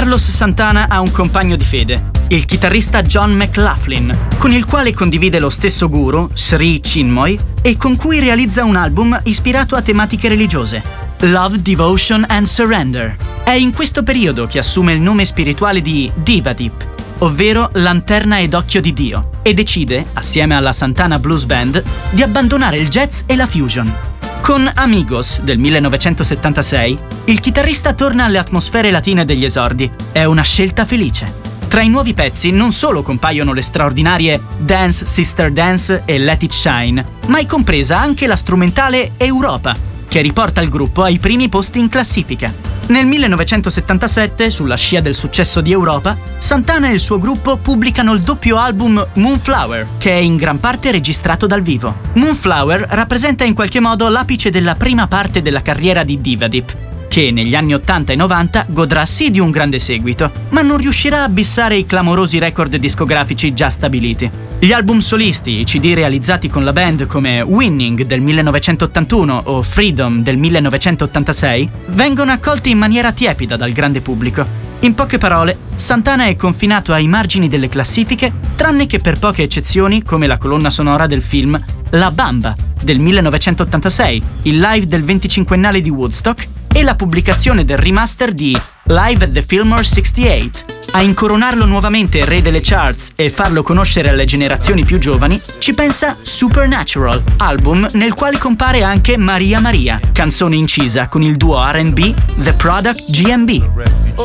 Carlos Santana ha un compagno di fede, il chitarrista John McLaughlin, con il quale condivide lo stesso guru, Sri Chinmoy, e con cui realizza un album ispirato a tematiche religiose, Love, Devotion and Surrender. È in questo periodo che assume il nome spirituale di Divadip, ovvero Lanterna ed Occhio di Dio, e decide, assieme alla Santana Blues Band, di abbandonare il jazz e la fusion. Con Amigos del 1976, il chitarrista torna alle atmosfere latine degli esordi. È una scelta felice. Tra i nuovi pezzi non solo compaiono le straordinarie Dance Sister Dance e Let It Shine, ma è compresa anche la strumentale Europa, che riporta il gruppo ai primi posti in classifica. Nel 1977, sulla scia del successo di Europa, Santana e il suo gruppo pubblicano il doppio album Moonflower, che è in gran parte registrato dal vivo. Moonflower rappresenta in qualche modo l'apice della prima parte della carriera di Divadip, che negli anni 80 e 90 godrà sì di un grande seguito, ma non riuscirà a bissare i clamorosi record discografici già stabiliti. Gli album solisti, i CD realizzati con la band come Winning del 1981 o Freedom del 1986, vengono accolti in maniera tiepida dal grande pubblico. In poche parole, Santana è confinato ai margini delle classifiche, tranne che per poche eccezioni come la colonna sonora del film La Bamba del 1986, il live del 25ennale di Woodstock e la pubblicazione del remaster di Live at the Fillmore 68. A incoronarlo nuovamente re delle charts e farlo conoscere alle generazioni più giovani, ci pensa Supernatural, album nel quale compare anche Maria Maria, canzone incisa con il duo R&B The Product GMB.